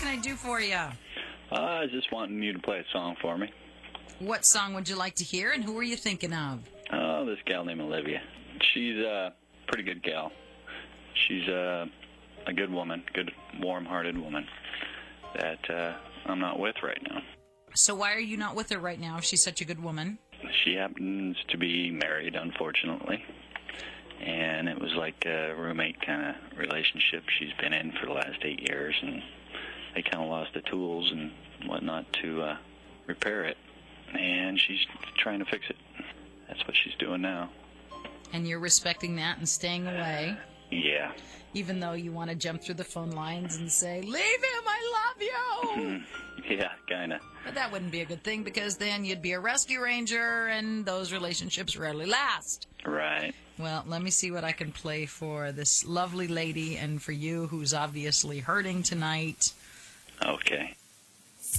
can I do for you? I was just wanting you to play a song for me. What song would you like to hear, and who are you thinking of? Oh, this gal named Olivia. She's a pretty good gal. She's a good woman, good, warm-hearted woman that I'm not with right now. So why are you not with her right now if she's such a good woman? She happens to be married, unfortunately, and it was like a roommate kind of relationship she's been in for the last 8 years, and they kind of lost the tools and whatnot to repair it, and she's trying to fix it. That's what she's doing now. And you're respecting that and staying away? Yeah. Even though you want to jump through the phone lines and say, leave him, I love you! Yeah, kind of. But that wouldn't be a good thing, because then you'd be a rescue ranger, and those relationships rarely last. Right. Well, let me see what I can play for this lovely lady and for you who's obviously hurting tonight. Okay.